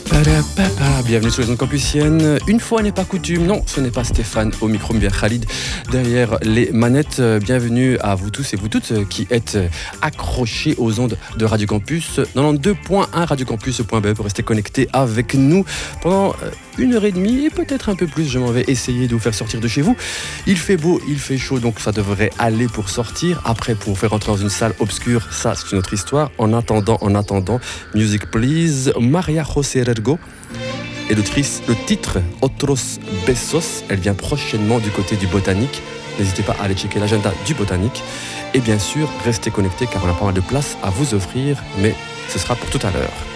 Bienvenue sur les ondes campusiennes. Une fois n'est pas coutume, non, ce n'est pas Stéphane au micro, mais bien Khalid derrière les manettes. Bienvenue à vous tous et vous toutes qui êtes accrochés aux ondes de Radio Campus 92.1 radiocampus.be pour rester connectés avec nous pendant 1h30 et peut-être un peu plus. Je m'en vais essayer de vous faire sortir de chez vous. Il fait beau, il fait chaud, donc ça devrait aller pour sortir. Après, pour vous faire rentrer dans une salle obscure, ça c'est une autre histoire. En attendant, Music Please, Maria José Ergo. Et le titre Otros Besos, elle vient prochainement du côté du Botanique. N'hésitez pas à aller checker l'agenda du Botanique. Et bien sûr, restez connectés car on a pas mal de place à vous offrir, mais ce sera pour tout à l'heure.